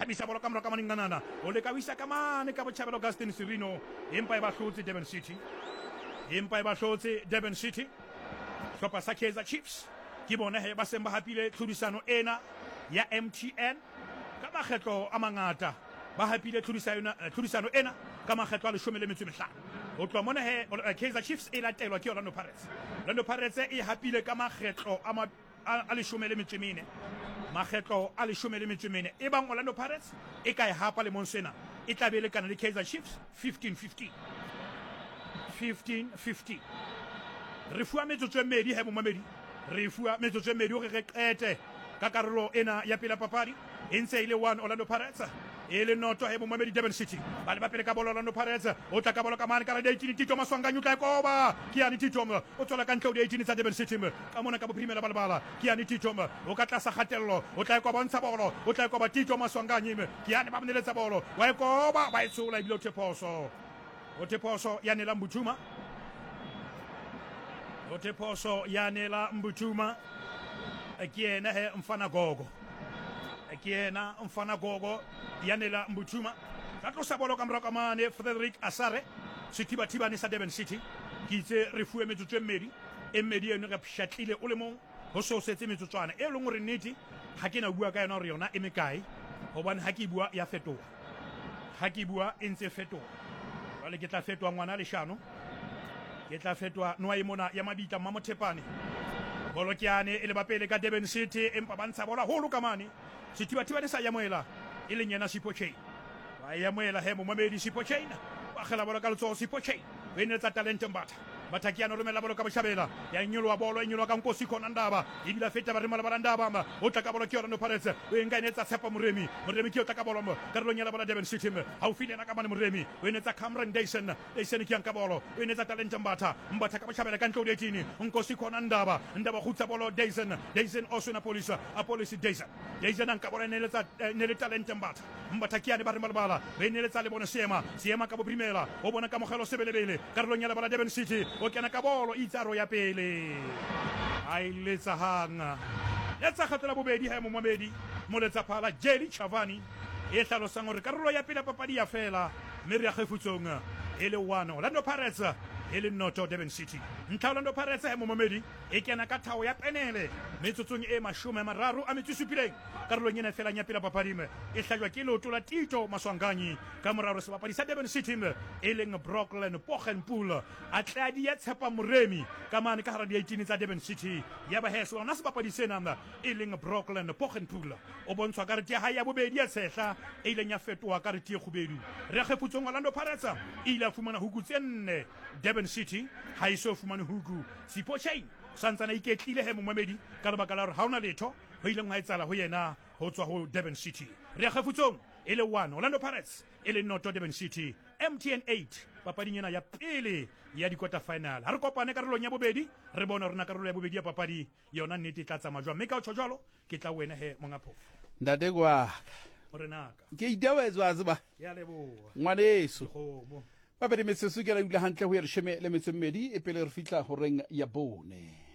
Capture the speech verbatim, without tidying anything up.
tlhabisa bolo ka morao ka manenganana o leka o isa ka mane ka botjhabelo Augustine Sirino empa e ba hlotse Durban City empa e ba hlotse Durban City hlopha sa Kaizer Chiefs ke bona he ba seng ba hapile tlhodisano ena ya M T N ka makgetlo a mangata ba hapile tlhodisano tlhodisano ena ka makgetlo a leshome le metso e mehlano o tloa mona he Kaizer Chiefs e latelwa ke Orlando Pirates Orlando Pirates e hapile ka makgetlo a a leshome le metso e mene makgetlo a leshome le metso e mene e bang Orlando Pirates e ka e hapa le monsena e tla be le kana le Kaizer Chiefs fifteen fifteen fifteen fifteen re fuwa metsotso e mmedi he momamedi re fuwa metsotso e mmedi o re qete ka karolo ena ya pela papadi e ntse ile one Orlando Pirates e le noto he momamedi Durban City ba le ba pele ka bolo Orlando Pirates o tla ka bolo ka mane ka re eighteen Tito Maswanganyi o tla koba ke yani Tito o tswela ka ntle o eighteen tsa Durban City ka mona ka bophrimela balabala ke yani Tito o ka tlasa khatello o tla koba ntsha bolo o tla koba Tito Maswanganyi ke yani ba mneletsa bolo wa e koba ba itsola ibilo teposo o teposo yanela Mbuthuma o teposo yanela Mbuthuma ke yena he Mfana Gogo ke yena Mfana Gogo yanela Mbuthuma ka tlosa bolo ka morao ka mane Frederick Asare sethibathibane sa Durban City ke itse re fuwe metsotso e mmedi e mmedi eno re pshatlile o le mong ho so setse metsotswana e leng hore nnete ha ke na bua ka yona hore yona e mekae hobane ha ke bua ya fetoha ha ke bua e ntse fetoha jwale ke tla fetoha ngwana leshano ke tla fetoha noa e mona ya mabita Mamotepane bolo ke yane e le bapele ka Durban City empa ba ntsha bola holo ka mane sethibathibane sa yamoela e leng yena Sipochain wa yamoela he momamedi Sipochain ba khela bola ka letsoho Sipochain o enetsa talente mbatha Bathakiano romela bolo ka boshabela ya nyolwa bolo e nyolwa ka Nkosi Khona Ndaba e bila feta ba remala bala Ndaba ma o tla ka bolo ke Orlando Pirates o enga enetsa Tshepa Moremi Moremi ke o tla ka bolo mo ka rolo nyela bala Durban City ha o file na ka mane Moremi o enetsa Cameron Dyson Dyson ke yanka bolo o enetsa talente mbatha mbatha ka boshabela ka ntlo eighteen Nkosi Khona Ndaba Ndaba khutsa bolo Dyson Dyson oso na police a police Dyson Dyson anka bolo enetsa nele talente mbatha mbatha ke yana ba remala bala re enetsa le bona Siema Siema ka bo primela o bona ka mogelo sebelebele ka rolo nyela bala Durban City o kena ka bolo itsaro ya pele ai letsa hanga letsa khatela bobedi ha momamedi mo letsa phala Jelly Chavani e hlalosang hore karolo ya pele papadi ya fela mme re ya kgefutsong e le one Orlando Pirates e le noto Durban City ntlha Orlando Pirates ha momamedi e kena ka thao ya penele metsotsong e mashome mararo a metso supileng karolo nyena fela nya pele papadi me e hlajwa ke loto la Tito Maswanganyi ka moraro se papadi sa Durban City e leng Brooklyn Poggenpool atladi ya Tshepa Moremi ka mane ka hara di eighteen tsa Durban City ya ba heso ona se papadi sena e leng Brooklyn Poggenpool o bontshwa ka re tia ha ya bobedi ya sehla e ileng ya fetoha ka re tie khubedu re kgefutsong Orlando Pirates e ila fumana huku tsenne Durban City ha iso fumana huku Sipochain santsana iketlile he momamedi ka lebaka la hore ha ona letho ho ile ngwa etsala ho yena ho tswa ho Durban City re ya kgefutsong e le one Orlando Pirates e le noto Durban City M T N eight papading ena ya pele ya di quarter final ha re kopane karolong ya bobedi re bona rona karolo ya bobedi ya papadi yona nnete tla tsamaya jwa mme ka o tshojalo ke tla wena he monga phofu ndate kwa renaka ke idawetswa tseba ya leboa ngwaneso khomo ba bere metseso ke la ile hantle ho ya re sheme le metsemmedi e pele re fitla ho reng ya bone